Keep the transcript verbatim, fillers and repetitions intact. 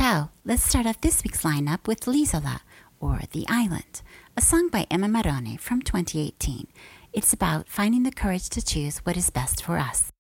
Ciao! Let's start off this week's lineup with L'Isola, or The Island, a song by Emma Marrone from twenty eighteen. It's about finding the courage to choose what is best for us.